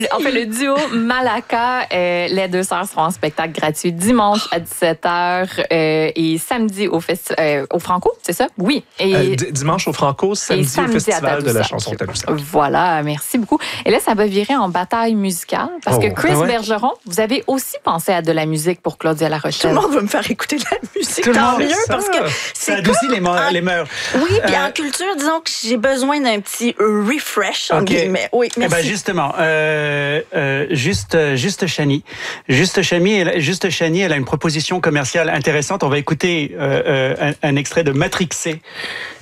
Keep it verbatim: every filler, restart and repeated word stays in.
En fait, le duo Malaka, euh, les deux sœurs seront en spectacle gratuit dimanche à dix-sept heures euh, et samedi au, festi- euh, au Franco, c'est ça? Oui. Et, Euh, d- dimanche au Franco, samedi, samedi au à Festival de la Tadoussac. chanson Tadoussac. Voilà, merci beaucoup. Et là, ça va virer en bataille musicale parce Oh, que Chris ah ouais? Bergeron, vous avez aussi pensé à de la musique pour Claudia La Tout Rochelle. le monde va me faire écouter de la musique, Tout le tant monde, mieux, ça. parce que Ça c'est adoucit comme les, mo- en- les mœurs. Oui, puis Euh, en culture, disons que j'ai besoin d'un petit refresh, en Ok. guillemets. Oui, Eh merci. ben justement, euh, euh, juste, euh, juste Chani, juste Chani, elle, juste Chani, elle a une proposition commerciale intéressante. On va écouter euh, euh, un, un extrait de Matrixé